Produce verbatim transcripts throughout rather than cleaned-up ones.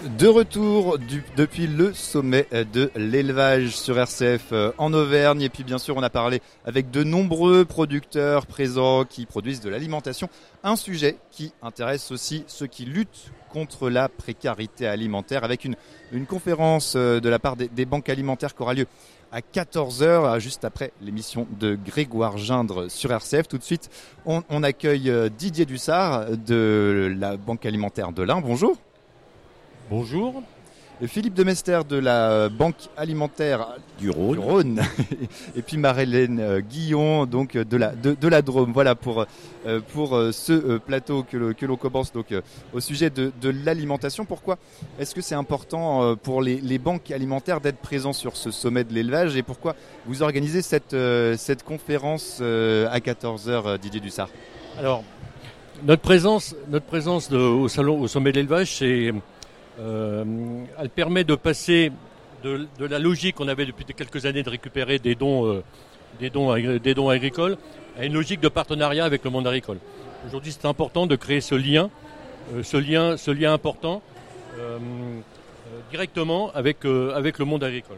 De retour du, depuis le sommet de l'élevage sur R C F en Auvergne. Et puis bien sûr, on a parlé avec de nombreux producteurs présents qui produisent de l'alimentation. Un sujet qui intéresse aussi ceux qui luttent contre la précarité alimentaire avec une, une conférence de la part des, des banques alimentaires qui aura lieu à quatorze heures, juste après l'émission de Grégoire Gindre sur R C F. Tout de suite, on, on accueille Didier Dussard de la Banque alimentaire de l'Ain. Bonjour. Bonjour. Philippe Demester de la Banque alimentaire du Rhône, du Rhône. Et puis Marie-Hélène Guillon donc de la de, de la Drôme. Voilà pour pour ce plateau que, le, que l'on commence donc au sujet de, de l'alimentation. Pourquoi est-ce que c'est important pour les, les banques alimentaires d'être présents sur ce sommet de l'élevage et pourquoi vous organisez cette cette conférence à quatorze heures, Didier Dussard? Alors notre présence notre présence de, au salon au sommet de l'élevage, c'est Euh, elle permet de passer de, de la logique qu'on avait depuis quelques années de récupérer des dons, euh, des dons, des dons agricoles à une logique de partenariat avec le monde agricole. Aujourd'hui, c'est important de créer ce lien, euh, ce lien, ce lien important euh, euh, directement avec euh, avec le monde agricole.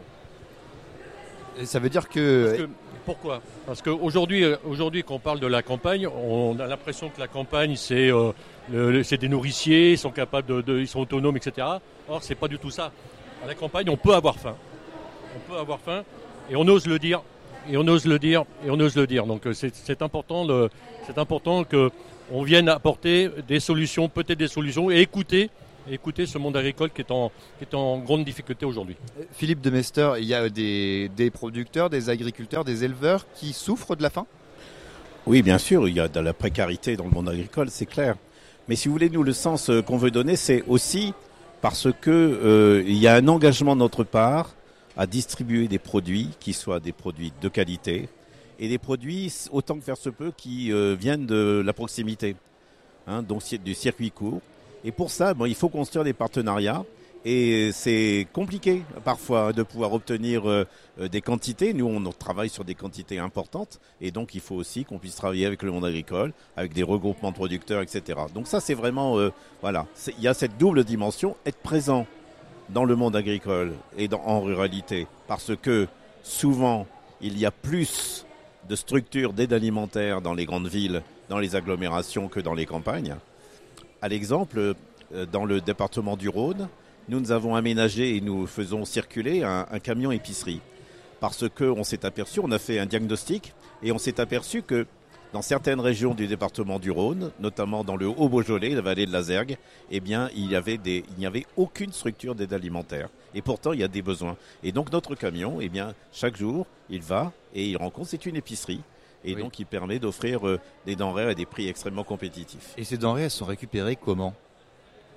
Et ça veut dire que, Parce que pourquoi ? Parce qu'aujourd'hui, aujourd'hui, quand on parle de la campagne, on a l'impression que la campagne, c'est, euh, le, c'est des nourriciers, ils sont capables de, de, ils sont autonomes, et cetera. Or, c'est pas du tout ça. À la campagne, on peut avoir faim. On peut avoir faim, et on ose le dire, et on ose le dire, et on ose le dire. Donc, c'est, c'est important, de, c'est important que on vienne apporter des solutions, peut-être des solutions, et écouter. Écoutez ce monde agricole qui est en, qui est en grande difficulté aujourd'hui. Philippe Demester, il y a des, des producteurs, des agriculteurs, des éleveurs qui souffrent de la faim ? Oui, bien sûr, il y a de la précarité dans le monde agricole, c'est clair. Mais si vous voulez, nous, le sens qu'on veut donner, c'est aussi parce que euh, il y a un engagement de notre part à distribuer des produits qui soient des produits de qualité et des produits, autant que faire se peut, qui euh, viennent de la proximité, hein, donc du circuit court. Et pour ça, bon, il faut construire des partenariats et c'est compliqué parfois de pouvoir obtenir euh, des quantités. Nous, on travaille sur des quantités importantes et donc il faut aussi qu'on puisse travailler avec le monde agricole, avec des regroupements de producteurs, et cetera. Donc ça, c'est vraiment, euh, voilà, c'est, il y a cette double dimension, être présent dans le monde agricole et dans, en ruralité, parce que souvent, il y a plus de structures d'aide alimentaire dans les grandes villes, dans les agglomérations que dans les campagnes. À l'exemple, dans le département du Rhône, nous nous avons aménagé et nous faisons circuler un, un camion épicerie. Parce qu'on s'est aperçu, on a fait un diagnostic et on s'est aperçu que dans certaines régions du département du Rhône, notamment dans le Haut-Beaujolais, la vallée de la Zergue, eh bien, il y avait des, il n'y avait aucune structure d'aide alimentaire. Et pourtant, il y a des besoins. Et donc, notre camion, eh bien, chaque jour, il va et il rencontre, c'est une épicerie. Et oui. Donc, il permet d'offrir euh, des denrées à des prix extrêmement compétitifs. Et ces denrées, elles sont récupérées comment ? Pardon ?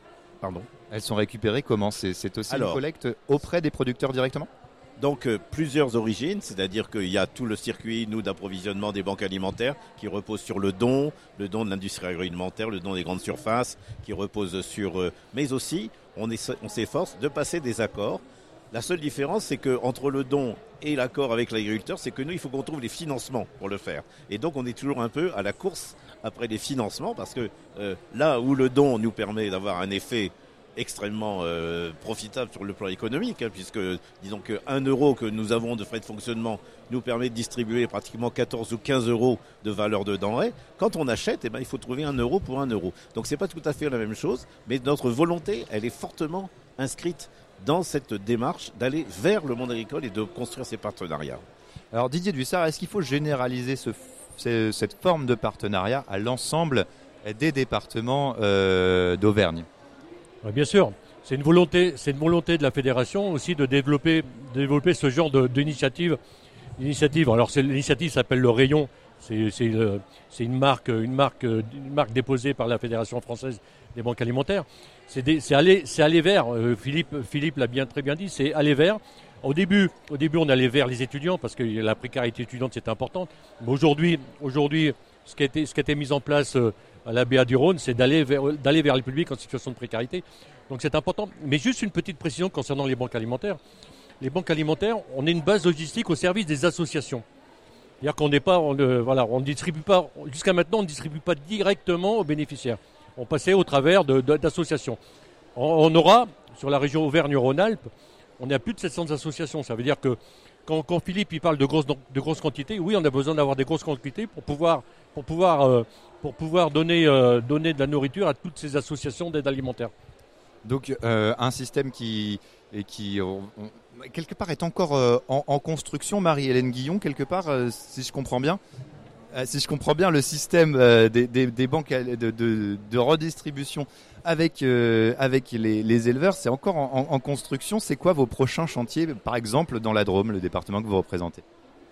Elles sont récupérées comment ? C'est, c'est aussi Alors, une collecte auprès des producteurs directement ? Donc, euh, plusieurs origines, c'est-à-dire qu'il y a tout le circuit, nous, d'approvisionnement des banques alimentaires qui repose sur le don, le don de l'industrie agroalimentaire, le don des grandes surfaces, qui repose sur... Euh, mais aussi, on, est, on s'efforce de passer des accords. La seule différence, c'est qu'entre le don et l'accord avec l'agriculteur, c'est que nous, il faut qu'on trouve les financements pour le faire. Et donc, on est toujours un peu à la course après les financements, parce que euh, là où le don nous permet d'avoir un effet extrêmement euh, profitable sur le plan économique, hein, puisque disons que un euro que nous avons de frais de fonctionnement nous permet de distribuer pratiquement quatorze ou quinze euros de valeur de denrée. Quand on achète, eh ben, il faut trouver un euro pour un euro. Donc, c'est pas tout à fait la même chose, mais notre volonté, elle est fortement inscrite dans cette démarche d'aller vers le monde agricole et de construire ces partenariats. Alors Didier Dussard, est-ce qu'il faut généraliser ce, ce, cette forme de partenariat à l'ensemble des départements euh, d'Auvergne ? Ouais, bien sûr, c'est une volonté, c'est une volonté de la fédération aussi de développer, de développer ce genre de, d'initiative. Initiative. Alors c'est, l'initiative s'appelle le Rayon. C'est, c'est, euh, c'est une marque, une marque, une marque déposée par la Fédération française des banques alimentaires. C'est, des, c'est aller, c'est aller vers. Euh, Philippe, Philippe l'a bien très bien dit. C'est aller vers. Au début, au début, on allait vers les étudiants parce que la précarité étudiante c'est importante. Mais aujourd'hui, aujourd'hui, ce qui a été, ce qui a été mis en place euh, à la B A du Rhône, c'est d'aller vers, d'aller vers les publics en situation de précarité. Donc c'est important. Mais juste une petite précision concernant les banques alimentaires. Les banques alimentaires, on est une base logistique au service des associations. C'est-à-dire qu'on n'est pas, on, euh, voilà, on distribue pas, jusqu'à maintenant, on ne distribue pas directement aux bénéficiaires. On passait au travers de, de, d'associations. On, on aura, sur la région Auvergne-Rhône-Alpes, on est à plus de sept cents associations. Ça veut dire que quand, quand Philippe il parle de grosses, de grosses quantités, oui, on a besoin d'avoir des grosses quantités pour pouvoir, pour pouvoir, euh, pour pouvoir donner, euh, donner de la nourriture à toutes ces associations d'aide alimentaire. Donc euh, un système qui, et qui on, on, quelque part est encore euh, en, en construction, Marie-Hélène Guillon, quelque part, euh, si je comprends bien. Euh, si je comprends bien, le système euh, des, des, des banques de, de, de redistribution avec, euh, avec les, les éleveurs, c'est encore en, en, en construction. C'est quoi vos prochains chantiers, par exemple dans la Drôme, le département que vous représentez ?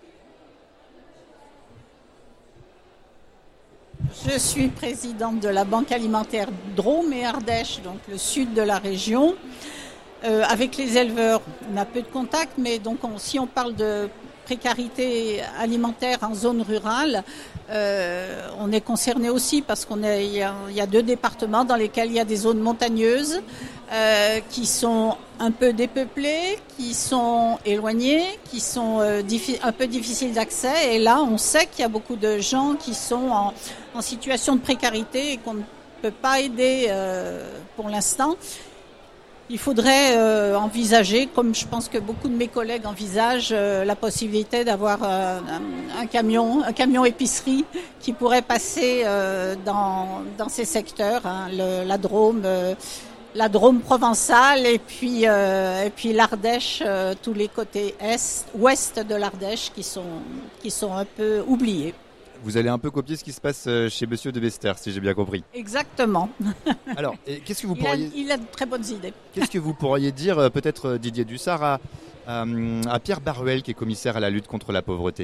Je suis présidente de la Banque alimentaire Drôme et Ardèche, donc le sud de la région. Euh, avec les éleveurs, on a peu de contacts, mais donc on, si on parle de précarité alimentaire en zone rurale, euh, on est concerné aussi parce qu'on est, il y a, il y a deux départements dans lesquels il y a des zones montagneuses euh, qui sont un peu dépeuplées, qui sont éloignées, qui sont euh, diffi- un peu difficiles d'accès. Et là, on sait qu'il y a beaucoup de gens qui sont en, en situation de précarité et qu'on ne peut pas aider euh, pour l'instant. Il faudrait euh, envisager, comme je pense que beaucoup de mes collègues envisagent, euh, la possibilité d'avoir euh, un, un camion, un camion épicerie qui pourrait passer euh, dans dans ces secteurs, hein, le, la Drôme, euh, la Drôme provençale et puis euh, et puis l'Ardèche, euh, tous les côtés est, ouest de l'Ardèche qui sont qui sont un peu oubliés. Vous allez un peu copier ce qui se passe chez Monsieur de Bester, si j'ai bien compris. Exactement. Alors, et qu'est-ce que vous il, pourriez... a, il a de très bonnes idées. Qu'est-ce que vous pourriez dire, peut-être Didier Dussart, à, à, à Pierre Baruel, qui est commissaire à la lutte contre la pauvreté ?